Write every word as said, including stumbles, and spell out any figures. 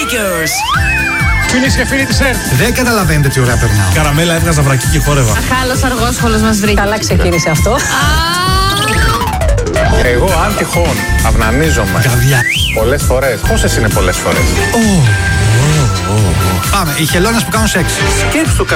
Makers. Φίλες και φίλοι της ΕΡΤ. Δεν καταλαβαίνετε τι ωραία περνάω. Καραμέλα έβγαζα βρακί και χόρευα. Αχάλος αργόσχολος μας βρήκε. Καλά ξεκίνησε αυτό. Εγώ αν τυχόν αυνανίζομαι Καβιά. πολλές φορές. Πόσες είναι πολλές φορές? Πάμε, οι χελώνες που κάνουν σεξ. Σκέψου